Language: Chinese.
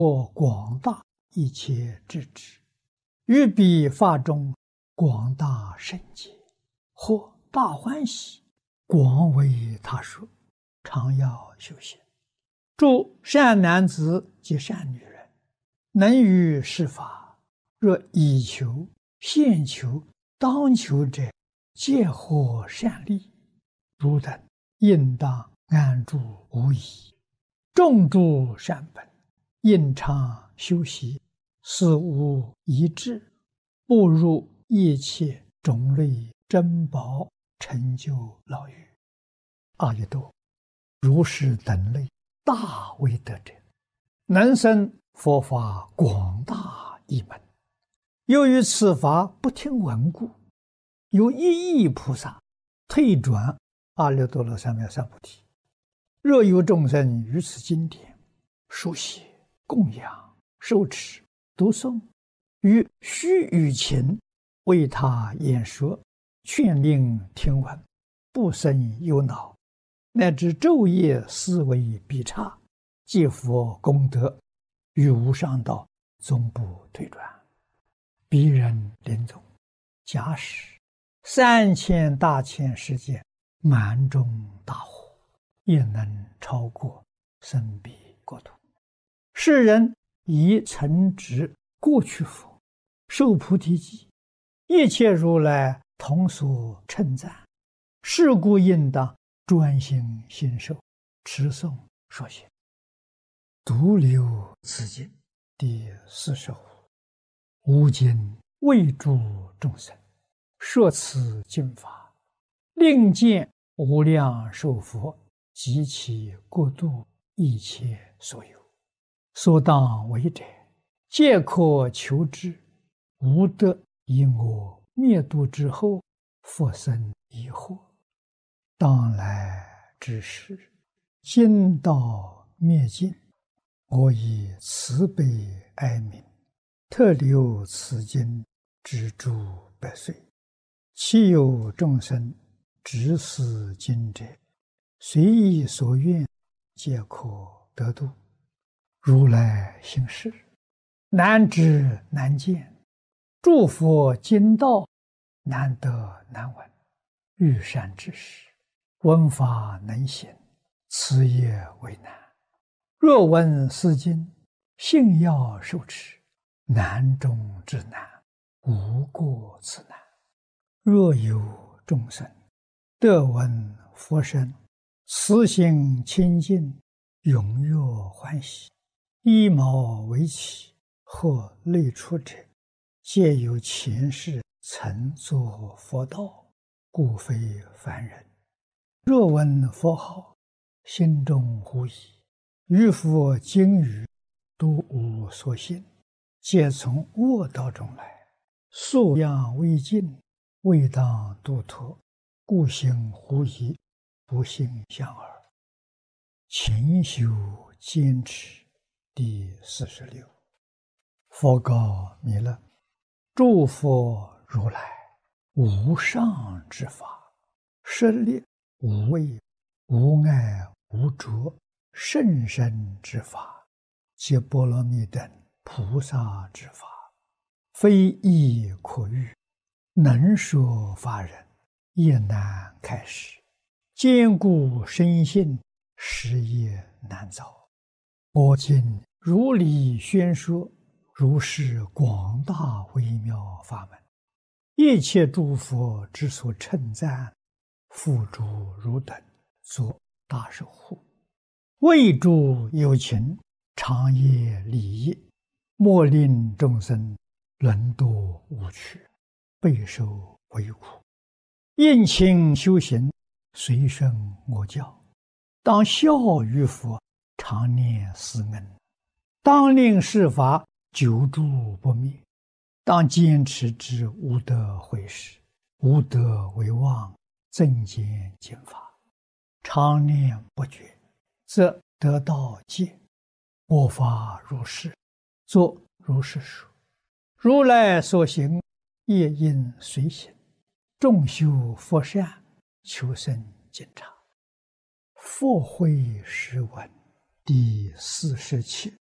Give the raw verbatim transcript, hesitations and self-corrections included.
或广大一切智智，于彼法中广大圣解，或大欢喜，广为他说，常要修行。诸善男子及善女人，能于是法，若以求、现求、当求者，皆获善利。汝等应当安住无疑，种诸善本，应常修习，死无遗志，步入一切种类珍宝，成就老狱。阿逸多，如是等类大威德者，能生佛法广大一门。由于此法不听闻故，有一亿菩萨退转阿耨多罗三藐三菩提。若有众生于此经典书写、供养、受持、读诵，于须臾前为他演说，劝令听闻，不生忧恼，乃至昼夜思维必差，皆佛功德，于无上道终不退转。彼人临终，假使三千大千世界满中大火，也能超过生彼国土。世人以曾植过去佛，受菩提记，一切如来同所称赞。是故应当专心信受，持诵说写。独留此经第四十五。吾今为诸众生说此经法，令见无量寿佛及其国度一切所有，所当为者，皆可求之。无得因我灭度之后，复生疑惑。当来之时，今道灭尽，我以慈悲哀悯，特留此经之诸百岁。其有众生执此经者，随意所愿，皆可得度。如来行事，难知难见，诸佛经道难得难闻。欲善知识，闻法能行，此也为难。若闻是经，信要受持，难中之难，无过此难。若有众生得闻佛声，慈心清净，踊跃欢喜，依毛为起，或类出者，皆有前世曾作佛道，故非凡人。若闻佛号，心中狐疑，于佛经语都无所信，皆从恶道中来，素养未尽，未当度脱，故行狐疑，不信相耳。勤修坚持第四十六。佛告弥勒：诸佛如来无上之法，舍利无畏、无碍、无着，甚深之法，皆波罗蜜等菩萨之法，非易可喻，能说法人也难开示，坚固深信，实也难造。我今如理宣说，如是广大微妙法门，一切诸佛之所称赞，付诸汝等作大守护，为诸有情，长夜利益，莫令众生沦堕无趣，备受为苦。应勤修行，随顺我教，当效于佛，常念思恩，当令是法久住不灭，当坚持之无得毁失，无得为妄，增减经法，常念不绝，则得道戒。我法如是，作如是说。如来所行，业应随行，众修佛善，求生净察。佛慧诗文第四十七。